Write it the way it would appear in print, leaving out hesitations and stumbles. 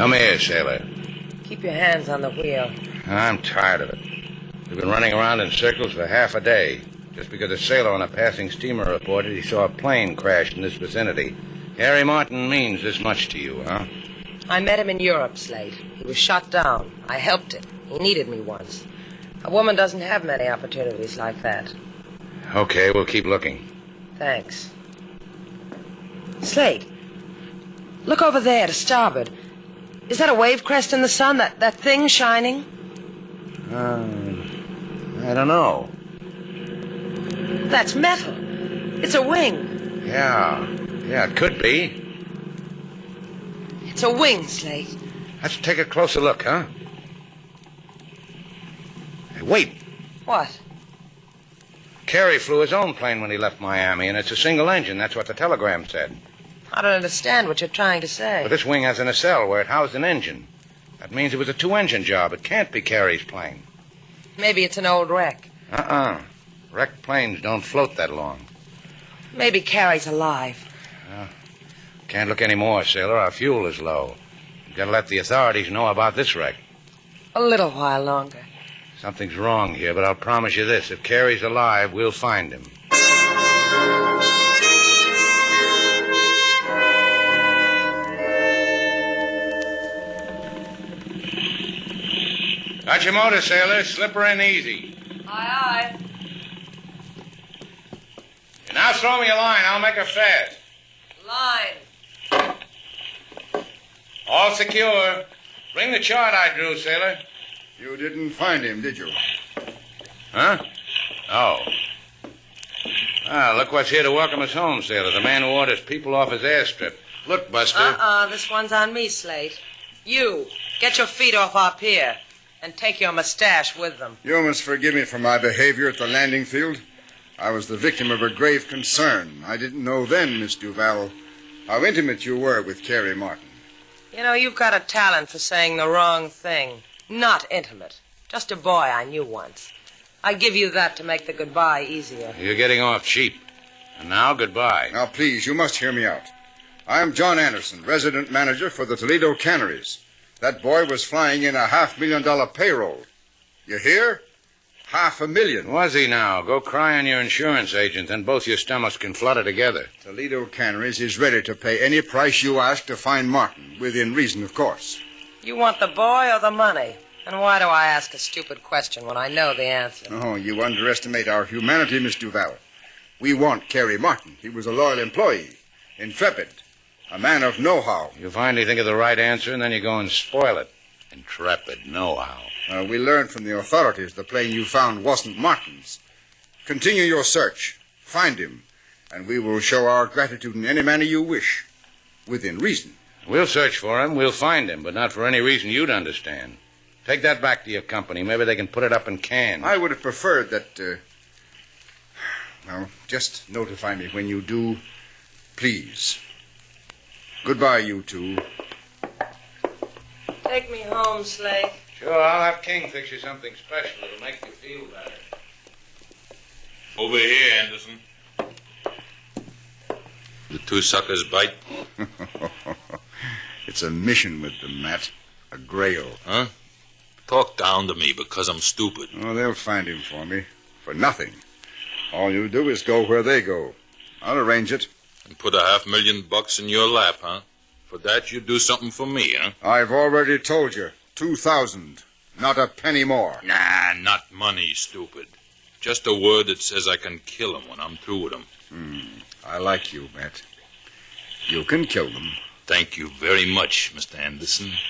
Come here, sailor. Keep your hands on the wheel. I'm tired of it. We've been running around in circles for half a day, just because a sailor on a passing steamer reported he saw a plane crash in this vicinity. Harry Martin means this much to you, huh? I met him in Europe, Slate. He was shot down. I helped him. He needed me once. A woman doesn't have many opportunities like that. Okay, we'll keep looking. Thanks. Slate, look over there to starboard. Is that a wave crest in the sun, that thing shining? I don't know. That's metal. It's a wing. Yeah, it could be. It's a wing, Slate. Let's take a closer look, huh? Hey, wait. What? Carey flew his own plane when he left Miami, and it's a single engine. That's what the telegram said. I don't understand what you're trying to say. But this wing has a nacelle where it housed an engine. That means it was a two-engine job. It can't be Carey's plane. Maybe it's an old wreck. Wrecked planes don't float that long. Maybe Carey's alive. Can't look any more, sailor. Our fuel is low. You've got to let the authorities know about this wreck. A little while longer. Something's wrong here, but I'll promise you this. If Carey's alive, we'll find him. Got your motor, sailor. Slip her in easy. Aye, aye. You now throw me a line. I'll make her fast. Line. All secure. Bring the chart I drew, sailor. You didn't find him, did you? Huh? Oh. Look what's here to welcome us home, sailor. The man who orders people off his airstrip. Look, Buster. This one's on me, Slate. You, get your feet off our pier. And take your mustache with them. You must forgive me for my behavior at the landing field. I was the victim of a grave concern. I didn't know then, Miss Duval, how intimate you were with Carey Martin. You know, you've got a talent for saying the wrong thing. Not intimate. Just a boy I knew once. I give you that to make the goodbye easier. You're getting off cheap. And now, goodbye. Now, please, you must hear me out. I am John Anderson, resident manager for the Toledo Canneries. That boy was flying in a $500,000 payroll. You hear? $500,000. Was he now? Go cry on your insurance agent, and both your stomachs can flutter together. Toledo Canneries is ready to pay any price you ask to find Martin, within reason, of course. You want the boy or the money? And why do I ask a stupid question when I know the answer? Oh, you underestimate our humanity, Miss Duval. We want Carey Martin. He was a loyal employee, intrepid, a man of know-how. You finally think of the right answer, and then you go and spoil it. Intrepid know-how. We learned from the authorities the plane you found wasn't Martin's. Continue your search. Find him. And we will show our gratitude in any manner you wish. Within reason. We'll search for him. We'll find him, but not for any reason you'd understand. Take that back to your company. Maybe they can put it up in cans. I would have preferred that... Well, just notify me when you do, please. Goodbye, you two. Take me home, Slate. Sure, I'll have King fix you something special. It'll make you feel better. Over here, Anderson. The two suckers bite? It's a mission with them, Matt. A grail. Huh? Talk down to me because I'm stupid. Oh, they'll find him for me. For nothing. All you do is go where they go. I'll arrange it. And put $500,000 in your lap, huh? For that, you do something for me, huh? I've already told you. 2,000. Not a penny more. Nah, not money, stupid. Just a word that says I can kill him when I'm through with him. I like you, Matt. You can kill them. Thank you very much, Mr. Anderson.